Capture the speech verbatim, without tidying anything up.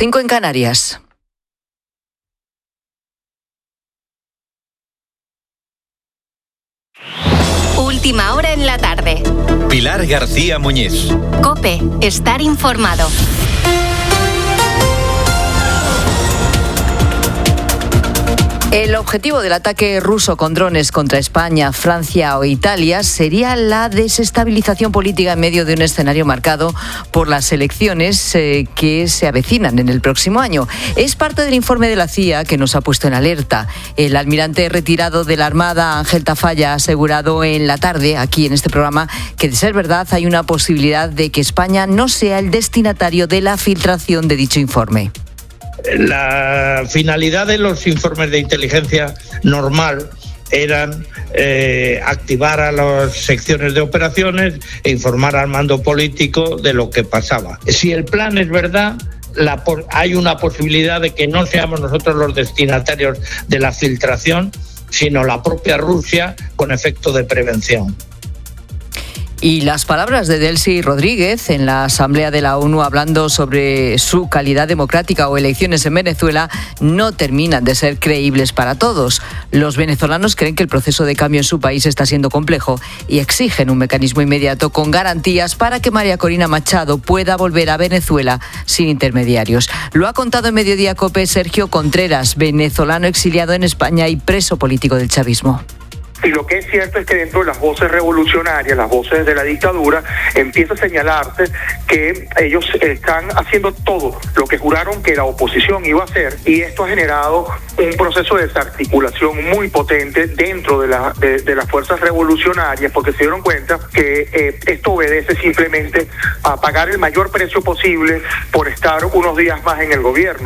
cinco en Canarias. Última hora en la tarde. Pilar García Muñiz. COPE. Estar informado. El objetivo del ataque ruso con drones contra España, Francia o Italia sería la desestabilización política en medio de un escenario marcado por las elecciones eh, que se avecinan en el próximo año. Es parte del informe de la C I A que nos ha puesto en alerta. El almirante retirado de la Armada, Ángel Tafalla, ha asegurado en la tarde, aquí en este programa, que de ser verdad hay una posibilidad de que España no sea el destinatario de la filtración de dicho informe. La finalidad de los informes de inteligencia normal eran eh, activar a las secciones de operaciones e informar al mando político de lo que pasaba. Si el plan es verdad, la, hay una posibilidad de que no seamos nosotros los destinatarios de la filtración, sino la propia Rusia con efecto de prevención. Y las palabras de Delcy Rodríguez en la Asamblea de la ONU hablando sobre su calidad democrática o elecciones en Venezuela no terminan de ser creíbles para todos. Los venezolanos creen que el proceso de cambio en su país está siendo complejo y exigen un mecanismo inmediato con garantías para que María Corina Machado pueda volver a Venezuela sin intermediarios. Lo ha contado en Mediodía COPE Sergio Contreras, venezolano exiliado en España y preso político del chavismo. Y lo que es cierto es que dentro de las voces revolucionarias, las voces de la dictadura, empieza a señalarse que ellos están haciendo todo lo que juraron que la oposición iba a hacer, y esto ha generado un proceso de desarticulación muy potente dentro de, la, de, de las fuerzas revolucionarias, porque se dieron cuenta que eh, esto obedece simplemente a pagar el mayor precio posible por estar unos días más en el gobierno.